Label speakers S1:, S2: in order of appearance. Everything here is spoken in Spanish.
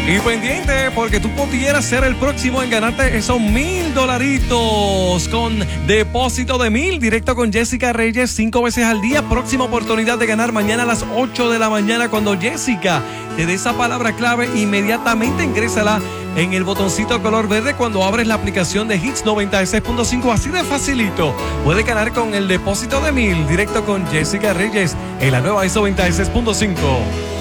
S1: Y pendiente, porque tú pudieras ser el próximo en ganarte esos $1,000 con depósito de 1,000 directo con Jessica Reyes 5 veces al día. Próxima oportunidad de ganar mañana a las 8 de la mañana cuando Jessica te dé esa palabra clave. Inmediatamente ingrésala en el botoncito color verde cuando abres la aplicación de Hits 96.5. Así de facilito. Puedes ganar con el depósito de 1,000 directo con Jessica Reyes en la nueva Hits 96.5.